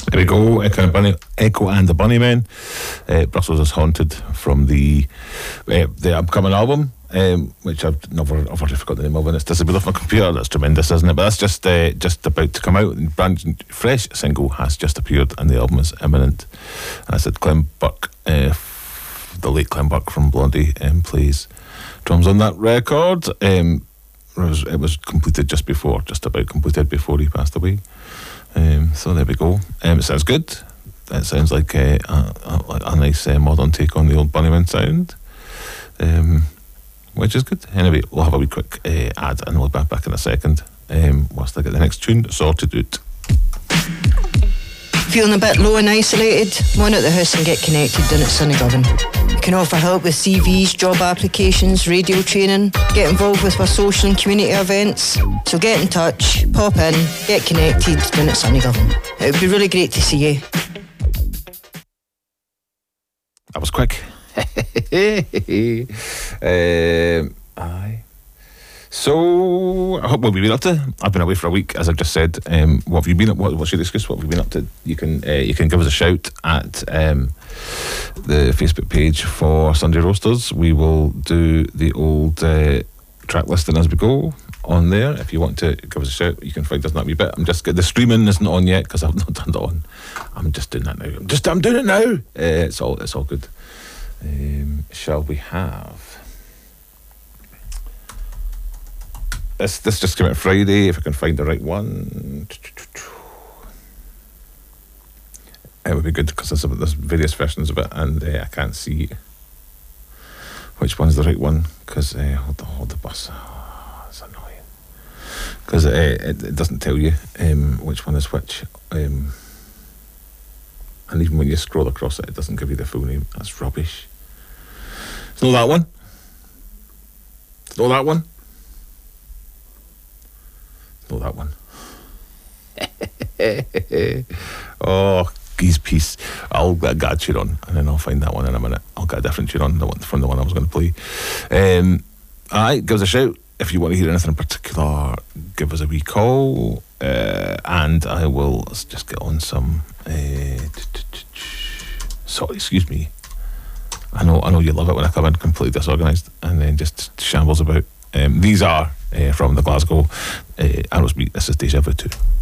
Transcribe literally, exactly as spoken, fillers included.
There we go. Echo and, Bunny, Echo and the Bunnymen. Uh, Brussels is Haunted from the uh, the upcoming album, um, which I've never, I've already forgotten the name of, and it's disappeared off my computer. That's tremendous, isn't it? But that's just uh, just about to come out. And brand fresh single has just appeared, and the album is imminent. And I said Clem Burke, uh, the late Clem Burke from Blondie, um, plays drums on that record. Um, it was, it was completed just before, just about completed before he passed away. Um, so there we go. Um, it sounds good. It sounds like uh, a, a, a nice uh, modern take on the old Bunnyman sound, um, which is good. Anyway, we'll have a wee quick uh, ad and we'll be back in a second um, whilst I get the next tune sorted out. Feeling a bit low and isolated? One at the house and get connected down at Sunnygovan. We can offer help with C Vs, job applications, radio training, get involved with our social and community events. So get in touch, pop in, get connected down at Sunnygovan. It would be really great to see you. That was quick. um, aye. So, I hope what we've been up to. I've been away for a week, as I've just said. Um, what have you been up? What, what's your excuse? What have you been up to? You can uh, you can give us a shout at um, the Facebook page for Sunday Roasters. We will do the old uh, track listing as we go on there. If you want to give us a shout, you can find us in that wee bit. I'm just the streaming isn't on yet because I've not turned it on. I'm just doing that now. I'm just I'm doing it now. Uh, it's all it's all good. Um, shall we have? This this just came out Friday, if I can find the right one. It would be good because there's, there's various versions of it and uh, I can't see which one's the right one because, uh, hold, the, hold the bus. Oh, it's annoying. Because uh, it, it doesn't tell you um, which one is which. Um, and even when you scroll across it, it doesn't give you the full name. That's rubbish. It's not that one. It's not that one. Oh, that one. Oh, geez, peace. I'll get a tune on and then I'll find that one in a minute. I'll get a different tune on the one from the one I was going to play. Um, Alright, give us a shout. If you want to hear anything in particular, give us a wee call uh, and I will just get on some. Uh, sorry, excuse me. I know, I know you love it when I come in completely disorganised and then just shambles about. Um, these are uh, from the Glasgow uh, Aerosmith. This is Deja Vu two.